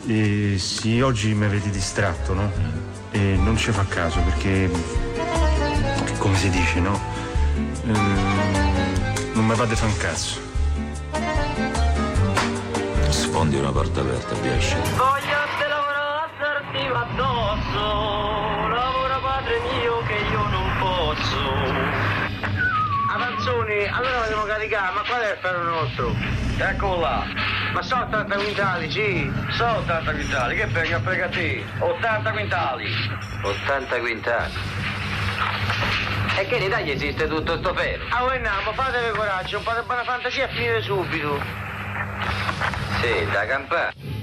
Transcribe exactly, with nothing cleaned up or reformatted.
Eh, sì, oggi mi avete distratto, no? E non ci fa caso perché, come si dice, no? Eh, non mi fate fa un cazzo. Sfondi una porta aperta, piace. Voglio te lavorare assertiva addosso, lavora padre mio che io non posso. Avanzoni, allora dobbiamo caricare, ma qual è il ferro nostro? Eccolo là. Ma sono ottanta quintali, sì. Sono ottanta quintali, che frega, frega te. ottanta quintali. ottanta quintali. E che in Italia esiste tutto sto ferro? Ah, voi andiamo, fatevi coraggio, un po' di buona fantasia e finire subito. Sì, da campare.